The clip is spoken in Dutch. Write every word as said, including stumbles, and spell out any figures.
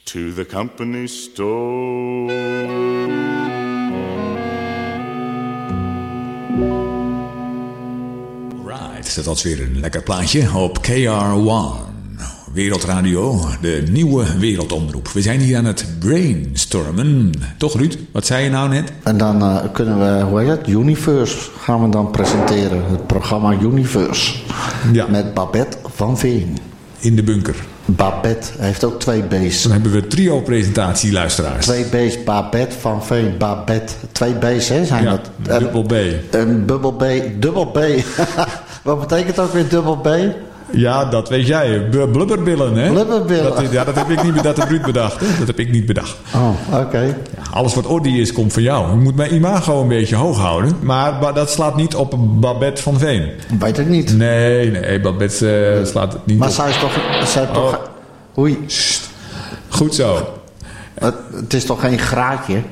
to the company store. Right, dat was weer een lekker plaatje op K R one. Wereldradio, de nieuwe wereldomroep. We zijn hier aan het brainstormen. Toch, Ruud? Wat zei je nou net? En dan uh, kunnen we, hoe heet het? Universe gaan we dan presenteren. Het programma Universe. Ja. Met Babette van Veen. In de bunker. Babette heeft ook twee B's. Dan hebben we trio-presentatie, luisteraars. Twee B's, Babette van Veen, Babette. Twee B's, hè, zijn ja, dat? dubbel B. Een dubbel B, dubbel B. Wat betekent ook weer dubbel B? Ja, dat weet jij. B- blubberbillen, hè? Blubberbillen. Dat, ja, dat heb ik niet bedacht. Dat heb Ruud bedacht, hè? Dat heb ik niet bedacht. Oh, oké. Okay. Ja, alles wat orde is, komt van jou. Je moet mijn imago een beetje hoog houden. Maar ba- dat slaat niet op Babette van Veen. Weet ik niet. Nee, nee, Babette uh, slaat het niet maar op. Maar zij is toch... Zij oh. toch... Oei. Sst. Goed zo. Het, het is toch geen graadje?